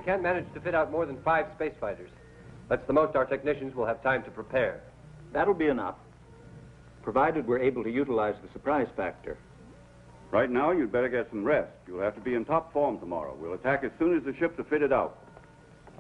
We can't manage to fit out more than 5 space fighters. That's the most our technicians will have time to prepare. That'll be enough, provided we're able to utilize the surprise factor. Right now, you'd better get some rest. You'll have to be in top form tomorrow. We'll attack as soon as the ships are fitted out.